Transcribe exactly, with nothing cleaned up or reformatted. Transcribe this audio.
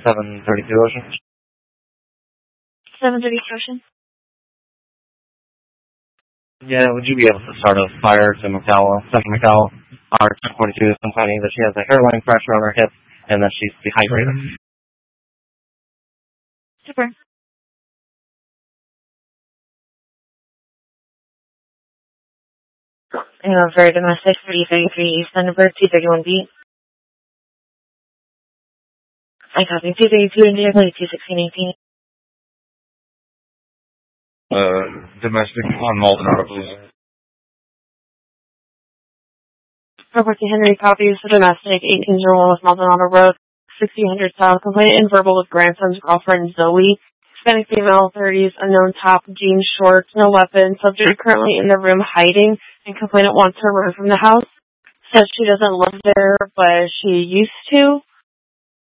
seven thirty-two Ocean. seven thirty-two Ocean. Yeah, would you be able to start a fire to McDowell, Second McDowell? Our ten forty-two is complaining that she has a hairline fracture on her hip and that she's dehydrated. Super. I know, very domestic, three thirty-three East, number two thirty-one B. I copy, two thirty-two and two sixteen eighteen. Uh, domestic on Maldonado, please. Report to Henry, copies for domestic, eighteen oh one West Maldonado Road, sixteen hundred South, complainant in verbal with grandson's girlfriend Zoe, Hispanic female, thirties, unknown top, jeans, shorts, no weapon, subject currently in the room hiding, and complainant wants her removed from the house. Says she doesn't live there, but she used to.